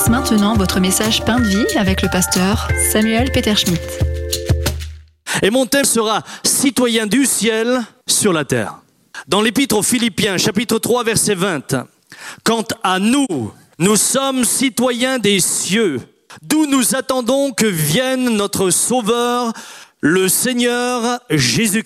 commence maintenant votre message Pain de vie avec le pasteur Samuel Peter Schmidt. Et mon thème sera « Citoyen du ciel sur la terre ». Dans l'épître aux Philippiens, chapitre 3, verset 20. « Quant à nous, nous sommes citoyens des cieux, d'où nous attendons que vienne notre Sauveur, le Seigneur Jésus-Christ. »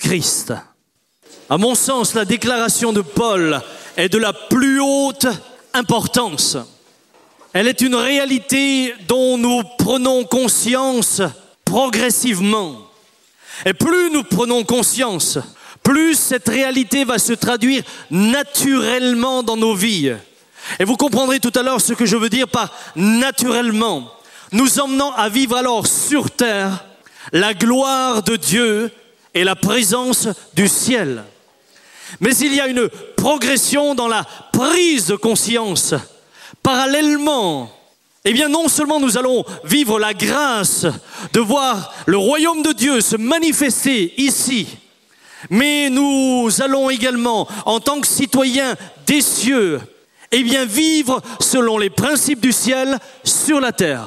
À mon sens, la déclaration de Paul est de la plus haute importance. Elle est une réalité dont nous prenons conscience progressivement. Et plus nous prenons conscience, plus cette réalité va se traduire naturellement dans nos vies. Et vous comprendrez tout à l'heure ce que je veux dire par naturellement. Nous emmenant à vivre alors sur terre la gloire de Dieu et la présence du ciel. Mais il y a une progression dans la prise de conscience. Parallèlement, non seulement nous allons vivre la grâce de voir le royaume de Dieu se manifester ici, mais nous allons également, en tant que citoyens des cieux, vivre selon les principes du ciel sur la terre.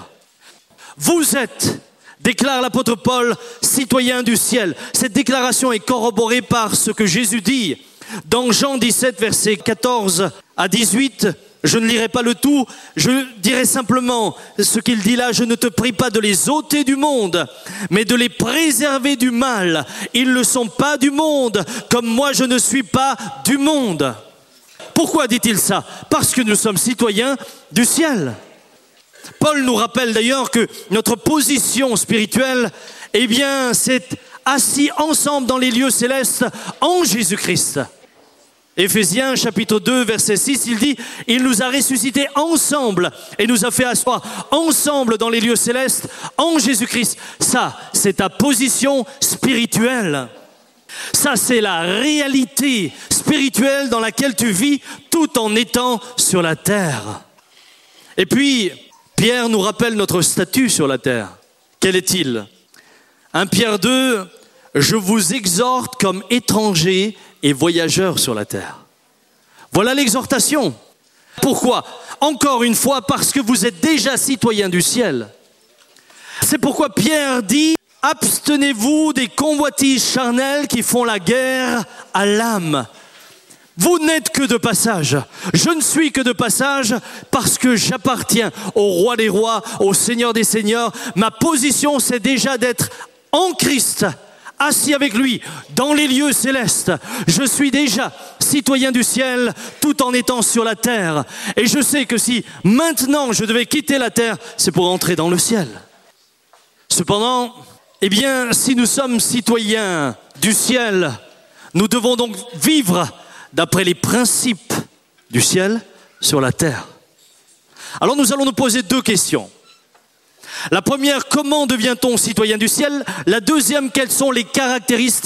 Vous êtes, déclare l'apôtre Paul, citoyen du ciel. Cette déclaration est corroborée par ce que Jésus dit dans Jean 17, versets 14 à 18. Je ne lirai pas le tout, je dirai simplement ce qu'il dit là. Je ne te prie pas de les ôter du monde, mais de les préserver du mal. Ils ne sont pas du monde, comme moi je ne suis pas du monde. Pourquoi dit-il ça? Parce que nous sommes citoyens du ciel. Paul nous rappelle d'ailleurs que notre position spirituelle, c'est assis ensemble dans les lieux célestes en Jésus-Christ. Éphésiens chapitre 2 verset 6, il dit « Il nous a ressuscités ensemble et nous a fait asseoir ensemble dans les lieux célestes en Jésus-Christ. » Ça, c'est ta position spirituelle. Ça, c'est la réalité spirituelle dans laquelle tu vis tout en étant sur la terre. Et puis, Pierre nous rappelle notre statut sur la terre. Quel est-il? 1 Pierre 2, « Je vous exhorte comme étrangers et voyageurs sur la terre. » Voilà l'exhortation. Pourquoi? Encore une fois, parce que vous êtes déjà citoyens du ciel. C'est pourquoi Pierre dit « Abstenez-vous des convoitises charnelles qui font la guerre à l'âme. » Vous n'êtes que de passage. Je ne suis que de passage parce que j'appartiens au roi des rois, au Seigneur des seigneurs. Ma position, c'est déjà d'être en Christ, assis avec lui dans les lieux célestes. Je suis déjà citoyen du ciel tout en étant sur la terre. Et je sais que si maintenant je devais quitter la terre, c'est pour entrer dans le ciel. Cependant, si nous sommes citoyens du ciel, nous devons donc vivre d'après les principes du ciel sur la terre. Alors nous allons nous poser deux questions. La première, comment devient-on citoyen du ciel? La deuxième, quelles sont les caractéristiques